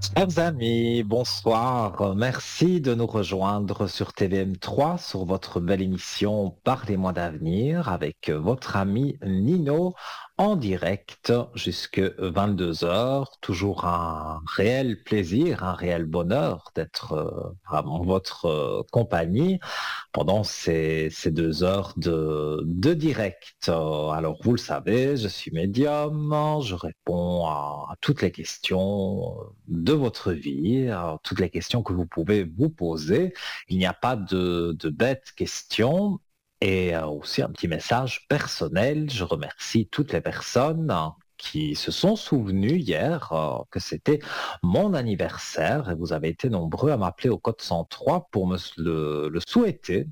Chers amis, bonsoir. Merci de nous rejoindre sur TVM3 sur votre belle émission Parlez-moi d'avenir avec votre ami Nino en direct jusque 22 heures. Toujours un réel plaisir, un réel bonheur d'être en votre compagnie pendant ces 2 heures de direct. Alors, vous le savez, je suis médium, je réponds à toutes les questions de votre vie, à toutes les questions que vous pouvez vous poser. Il n'y a pas de bêtes questions. Et aussi un petit message personnel. Je remercie toutes les personnes qui se sont souvenues hier que c'était mon anniversaire et vous avez été nombreux à m'appeler au code 103 pour le souhaiter.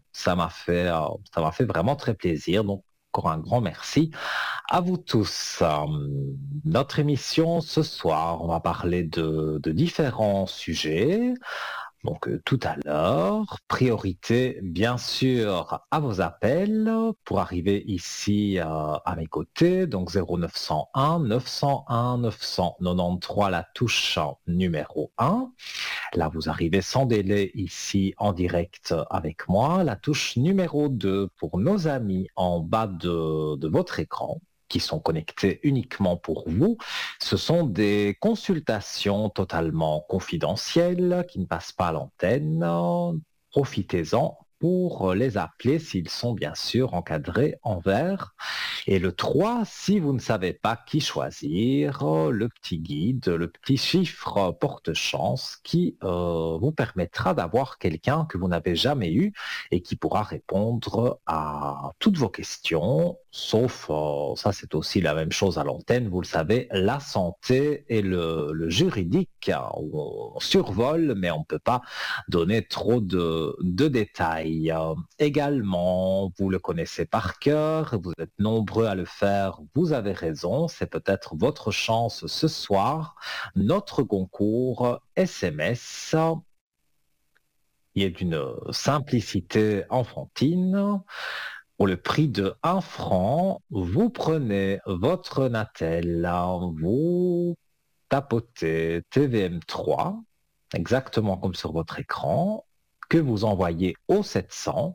Ça m'a fait vraiment très plaisir. Donc, encore un grand merci à vous tous. Notre émission ce soir, on va parler de différents sujets. Donc tout à l'heure, priorité bien sûr à vos appels pour arriver ici à mes côtés. Donc 0901 901 993 la touche numéro 1. Là, vous arrivez sans délai ici en direct avec moi. La touche numéro 2 pour nos amis en bas de votre écran qui sont connectés uniquement pour vous. Ce sont des consultations totalement confidentielles qui ne passent pas à l'antenne. Profitez-en pour les appeler s'ils sont bien sûr encadrés en vert. Et le 3, si vous ne savez pas qui choisir, le petit guide, le petit chiffre porte-chance qui vous permettra d'avoir quelqu'un que vous n'avez jamais eu et qui pourra répondre à toutes vos questions, sauf, ça c'est aussi la même chose à l'antenne, vous le savez, la santé et le juridique, hein, où on survole, mais on ne peut pas donner trop de détails. Également, vous le connaissez par cœur, vous êtes nombreux à le faire, vous avez raison, c'est peut-être votre chance ce soir. Notre concours SMS qui est d'une simplicité enfantine. Pour le prix de 1 franc, vous prenez votre Natel, vous tapotez TVM3, exactement comme sur votre écran, que vous envoyez au 700.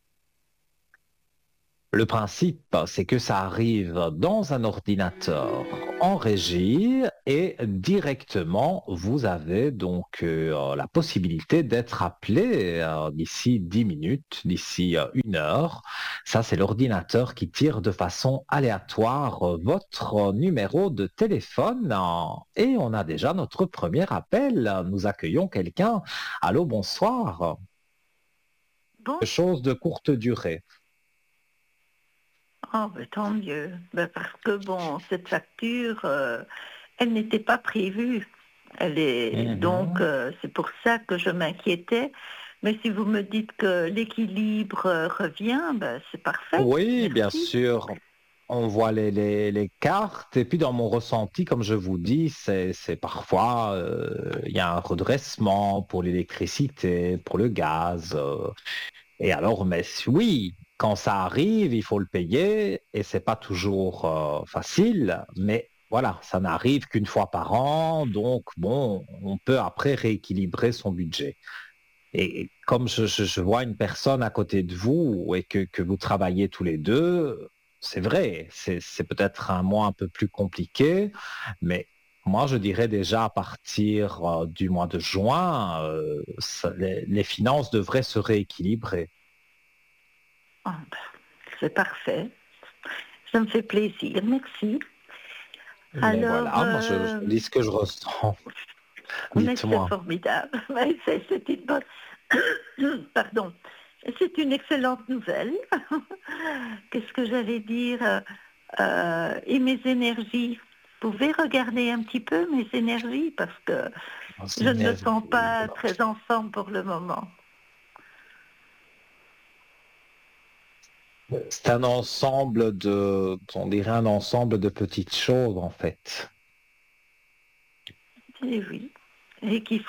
Le principe, c'est que ça arrive dans un ordinateur en régie et directement, vous avez donc la possibilité d'être appelé d'ici 10 minutes, d'ici 1 heure. Ça, c'est l'ordinateur qui tire de façon aléatoire votre numéro de téléphone. Et on a déjà notre premier appel. Nous accueillons quelqu'un. Allô, bonsoir. Bon, Chose de courte durée. oh, ben, tant mieux. Ben, parce que bon, cette facture, elle n'était pas prévue. Elle est donc, Mhm. c'est pour ça que je m'inquiétais. Mais si vous me dites que l'équilibre revient, ben, c'est parfait. Oui, bien Merci. sûr. On voit les cartes et puis dans mon ressenti, comme je vous dis, c'est parfois il y a un redressement pour l'électricité, pour le gaz. Et alors, mais oui, quand ça arrive, il faut le payer et c'est pas toujours facile, mais voilà, ça n'arrive qu'une fois par an, donc bon, on peut après rééquilibrer son budget. Et comme je vois une personne à côté de vous et que vous travaillez tous les deux, c'est vrai, c'est peut-être un mois un peu plus compliqué, mais moi je dirais déjà à partir du mois de juin, les finances devraient se rééquilibrer. Oh, ben, c'est parfait. Ça me fait plaisir. Merci. Mais Alors, voilà, moi je dis ce que je ressens. mais c'est Dites-moi. formidable. Mais c'est une bonne... Pardon. C'est une excellente nouvelle. Qu'est-ce que j'allais dire et mes énergies. Vous pouvez regarder un petit peu mes énergies parce que je ne me sens pas très en forme pour le moment. C'est un ensemble on dirait un ensemble de petites choses en fait. Et oui. Et qu'il